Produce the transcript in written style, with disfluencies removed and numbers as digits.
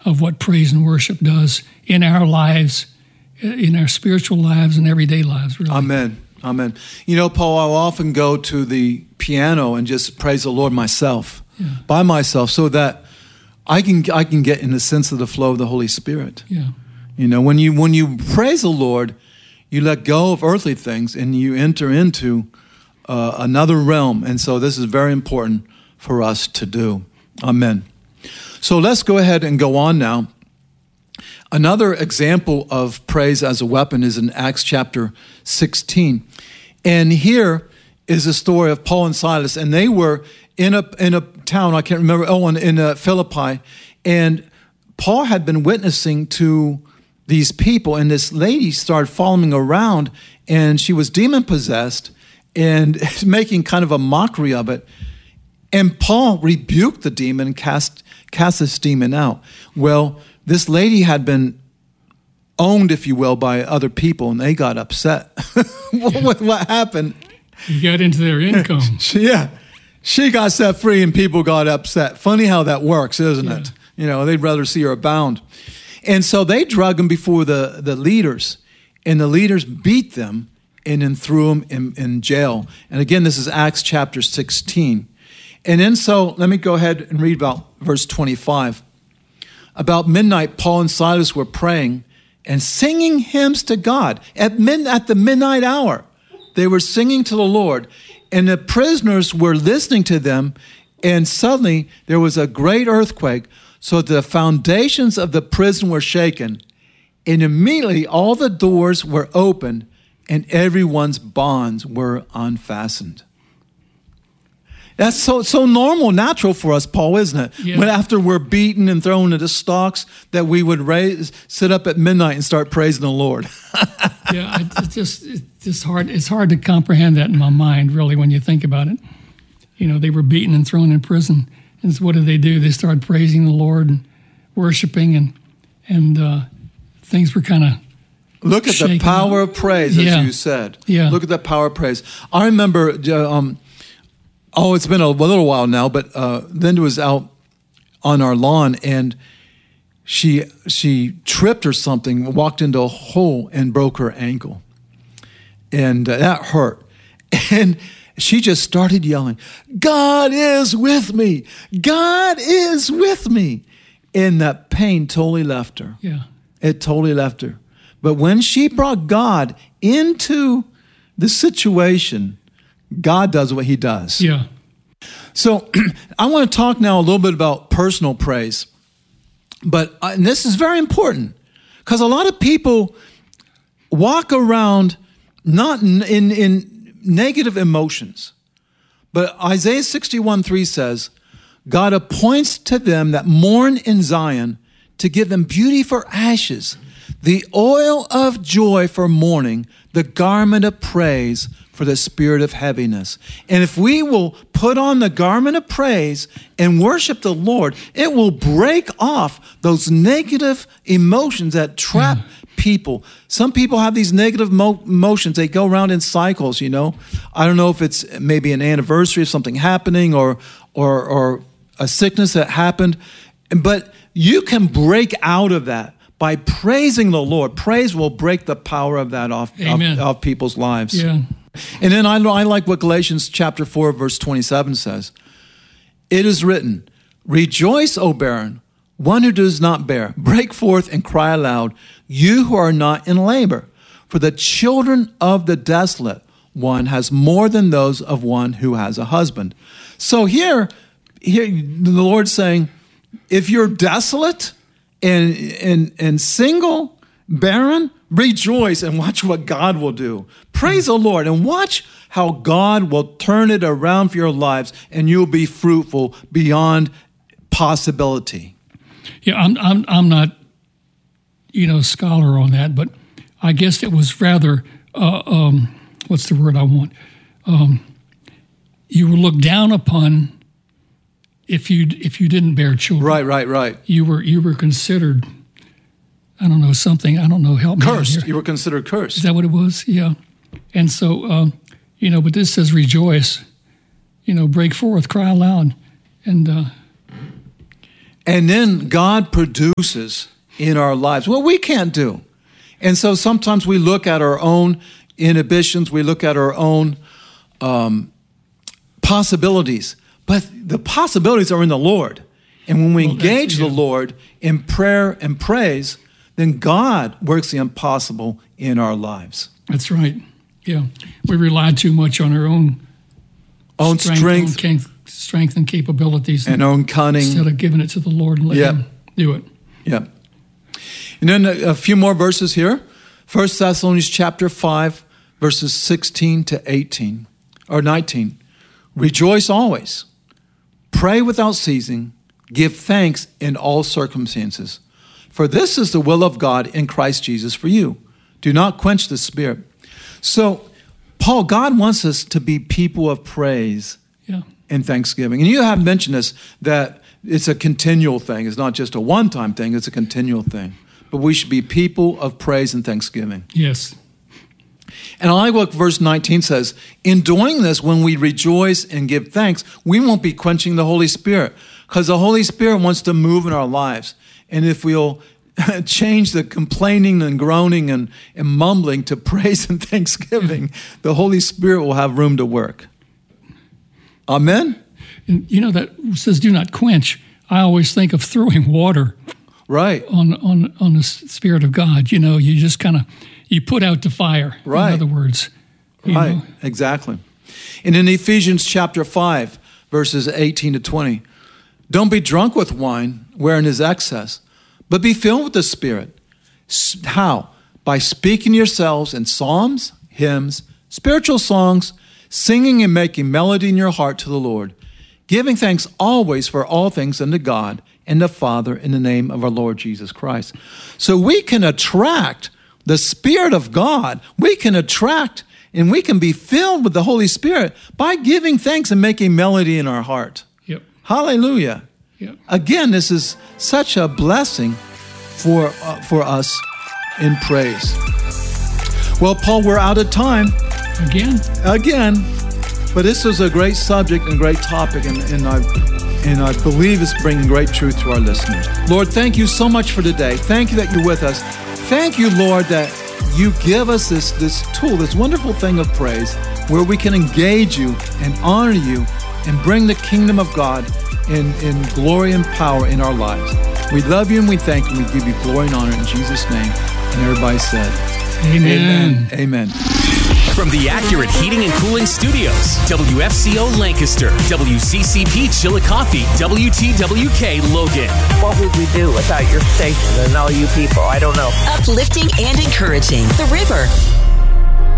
of what praise and worship does in our lives, in our spiritual lives and everyday lives, really. Amen. Amen. You know, Paul, I'll often go to the piano and just praise the Lord myself, by myself, so that I can get in the sense of the flow of the Holy Spirit. Yeah. You know, when you praise the Lord, you let go of earthly things and you enter into another realm. And so this is very important for us to do. Amen. So let's go ahead and go on now. Another example of praise as a weapon is in Acts chapter 16. And here is the story of Paul and Silas. And they were in a town, I can't remember, in Philippi. And Paul had been witnessing to these people. And this lady started following around. And she was demon-possessed and making kind of a mockery of it. And Paul rebuked the demon and cast this demon out. Well, this lady had been owned, if you will, by other people, and they got upset with what happened. You got into their income. She got set free, and people got upset. Funny how that works, isn't it? You know, they'd rather see her bound. And so they drug him before the leaders, and the leaders beat them and then threw him in jail. And again, this is Acts chapter 16. And then so let me go ahead and read about verse 25. About midnight, Paul and Silas were praying and singing hymns to God. At the midnight hour, they were singing to the Lord, and the prisoners were listening to them, and suddenly there was a great earthquake, so the foundations of the prison were shaken, and immediately all the doors were opened, and everyone's bonds were unfastened. That's so normal, natural for us, Paul, isn't it? Yeah. When after we're beaten and thrown into stocks, that we would sit up at midnight and start praising the Lord. It's hard. It's hard to comprehend that in my mind, really, when you think about it. You know, they were beaten and thrown in prison, and so what did they do? They started praising the Lord and worshiping, and things were kind of. Look at the power of praise, as you said. Yeah. Look at the power of praise. I remember. It's been a little while now, but Linda was out on our lawn, and she tripped or something, walked into a hole, and broke her ankle. And that hurt. And she just started yelling, "God is with me! God is with me!" And that pain totally left her. Yeah. It totally left her. But when she brought God into the situation, God does what he does. Yeah. So I want to talk now a little bit about personal praise. But and this is very important because a lot of people walk around not in negative emotions. But Isaiah 61:3 says, God appoints to them that mourn in Zion to give them beauty for ashes, the oil of joy for mourning, the garment of praise for the spirit of heaviness. And if we will put on the garment of praise and worship the Lord, it will break off those negative emotions that trap people. Some people have these negative emotions. They go around in cycles, you know. I don't know if it's maybe an anniversary of something happening or a sickness that happened. But you can break out of that by praising the Lord. Praise will break the power of that off people's lives. Yeah. And then I like what Galatians chapter 4, verse 27 says. It is written, rejoice, O barren, one who does not bear. Break forth and cry aloud, you who are not in labor. For the children of the desolate one has more than those of one who has a husband. So here the Lord's saying, if you're desolate and single, barren, rejoice and watch what God will do. Praise the Lord and watch how God will turn it around for your lives and you'll be fruitful beyond possibility. Yeah, I'm not, scholar on that, but I guess it was rather, what's the word I want? You were looked down upon if you didn't bear children. Right. You were considered, I don't know, something, I don't know, help me. Cursed. You were considered cursed. Is that what it was? Yeah. And so, but this says rejoice, break forth, cry aloud. And And then God produces in our lives what we can't do. And so sometimes we look at our own inhibitions, we look at our own possibilities, but the possibilities are in the Lord. And when we engage the Lord in prayer and praise, then God works the impossible in our lives. That's right. Yeah. We rely too much on our own strength and capabilities. And own cunning. Instead of giving it to the Lord and letting Him do it. Yep. And then a few more verses here. 1 Thessalonians chapter 5, verses 16 to 18, or 19. Rejoice always. Pray without ceasing. Give thanks in all circumstances. For this is the will of God in Christ Jesus for you. Do not quench the Spirit. So, Paul, God wants us to be people of praise and thanksgiving. And you have mentioned this, that it's a continual thing. It's not just a one-time thing. It's a continual thing. But we should be people of praise and thanksgiving. Yes. And I like what verse 19 says. In doing this, when we rejoice and give thanks, we won't be quenching the Holy Spirit, because the Holy Spirit wants to move in our lives. And if we'll change the complaining and groaning and mumbling to praise and thanksgiving, the Holy Spirit will have room to work. Amen? And you know, that says do not quench. I always think of throwing water on the Spirit of God. You know, you just kind of, you put out the fire, in other words. Right, exactly. And in Ephesians chapter 5, verses 18 to 20, don't be drunk with wine, wherein is excess, but be filled with the Spirit. How? By speaking to yourselves in psalms, hymns, spiritual songs, singing and making melody in your heart to the Lord, giving thanks always for all things unto God and the Father in the name of our Lord Jesus Christ. So we can attract the Spirit of God. We can attract and we can be filled with the Holy Spirit by giving thanks and making melody in our heart. Yep. Hallelujah. Yep. Again, this is such a blessing for us in praise. Well, Paul, we're out of time. Again. But this is a great subject and great topic, and I believe it's bringing great truth to our listeners. Lord, thank you so much for today. Thank you that you're with us. Thank you, Lord, that you give us this tool, this wonderful thing of praise, where we can engage you and honor you and bring the kingdom of God in glory and power in our lives. We love you and we thank you. We give you glory and honor in Jesus' name. And everybody said, Amen. Amen. From the Accurate Heating and Cooling Studios, WFCO Lancaster, WCCP Chillicothe, WTWK Logan. What would we do without your station and all you people? I don't know. Uplifting and encouraging. The River.